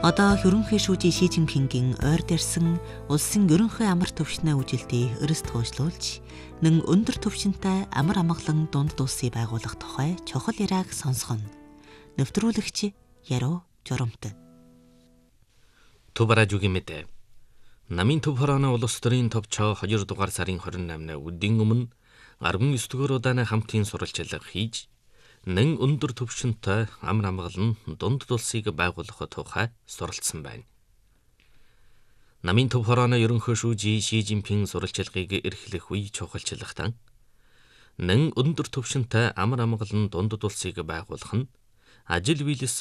Одоо хөрөнхий шүүжийн Ши Жинпингийн ойрд ирсэн улсын ерөнхий амар түвшний үжилтийг өрөст хойшлуулж, нэн өндөр түвшинтэй амар амгалан дунд улсыг байгуулах тухай чухал яриаг сонсгоно. Нэвтрүүлэгч Яруу Журамт. Төв радиогийн мэдээ. Намын төв хорооны улс төрийн товчоо 2 дугаар сарын 28-ны өдийн өмнө 19 дугаар удааны хамтын сурвалжлага хийж, нэн өндөр түвшинтэй амар амгалан дунд улсыг байгуулах тухай суралцсан байна. Намын төв хорооны ерөнхий шүүжийн Ши Жинпин сурвалжлагыг эрхлэх үе чухалчлагтан нэн өндөр түвшинтэй амар амгалан дунд улсыг байгуулах нь ажил биелсэн